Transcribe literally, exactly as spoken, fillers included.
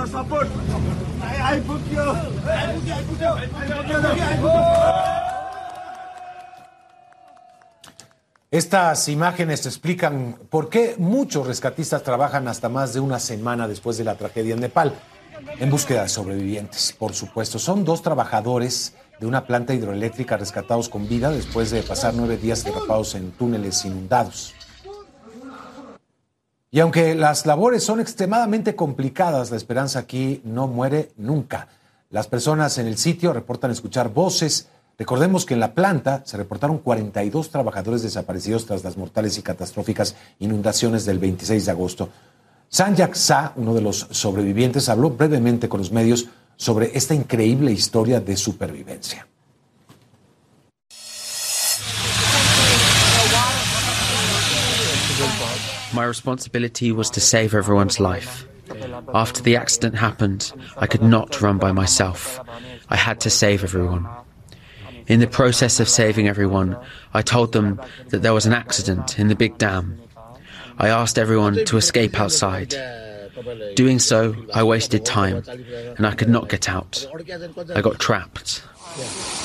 your support. I, I put you. I put you. I put you. I put you. I put you. Estas imágenes explican por qué muchos rescatistas trabajan hasta más de una semana después de la tragedia en Nepal en búsqueda de sobrevivientes. Por supuesto, son dos trabajadores de una planta hidroeléctrica rescatados con vida después de pasar nueve días atrapados en túneles inundados. Y aunque las labores son extremadamente complicadas, la esperanza aquí no muere nunca. Las personas en el sitio reportan escuchar voces. Recordemos que en la planta se reportaron cuarenta y dos trabajadores desaparecidos tras las mortales y catastróficas inundaciones del veintiséis de agosto. Sanjak Sa, uno de los sobrevivientes, habló brevemente con los medios sobre esta increíble historia de supervivencia. My responsibility was to save everyone's life. After the accident happened, I could not run by myself. I had to save everyone. In the process of saving everyone, I told them that there was an accident in the big dam. I asked everyone to escape outside. Doing so, I wasted time, and I could not get out. I got trapped.